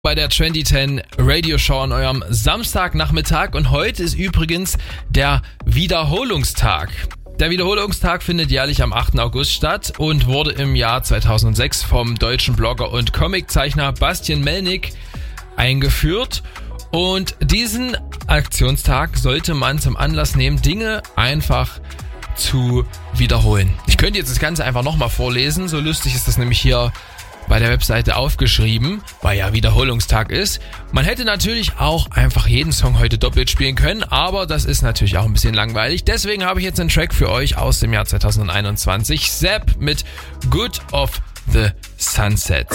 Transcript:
Bei der 2010 Radio Show an eurem Samstagnachmittag und heute ist übrigens der Wiederholungstag. Der Wiederholungstag findet jährlich am 8. August statt und wurde im Jahr 2006 vom deutschen Blogger und Comiczeichner Bastian Melnick eingeführt. Und diesen Aktionstag sollte man zum Anlass nehmen, Dinge einfach zu wiederholen. Ich könnte jetzt das Ganze einfach nochmal vorlesen, so lustig ist das nämlich hier bei der Webseite aufgeschrieben, weil ja Wiederholungstag ist. Man hätte natürlich auch einfach jeden Song heute doppelt spielen können, aber das ist natürlich auch ein bisschen langweilig. Deswegen habe ich jetzt einen Track für euch aus dem Jahr 2021. Zapp mit Good of the Sunset.